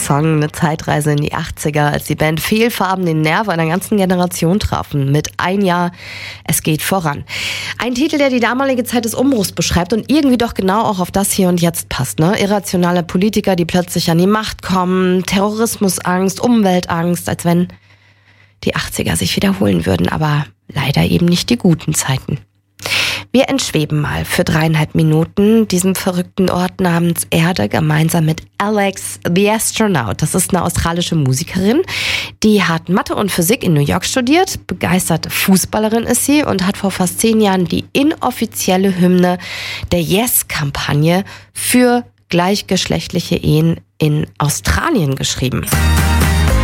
Song, eine Zeitreise in die 80er, als die Band Fehlfarben den Nerv einer ganzen Generation trafen. Mit Ein Jahr, es geht voran. Ein Titel, der die damalige Zeit des Umbruchs beschreibt und irgendwie doch genau auch auf das Hier und Jetzt passt. Ne? Irrationale Politiker, die plötzlich an die Macht kommen, Terrorismusangst, Umweltangst, als wenn die 80er sich wiederholen würden, aber leider eben nicht die guten Zeiten. Wir entschweben mal für 3,5 Minuten diesem verrückten Ort namens Erde gemeinsam mit Alex the Astronaut. Das ist eine australische Musikerin, die hat Mathe und Physik in New York studiert, begeisterte Fußballerin ist sie und hat vor fast 10 Jahren die inoffizielle Hymne der Yes-Kampagne für gleichgeschlechtliche Ehen in Australien geschrieben.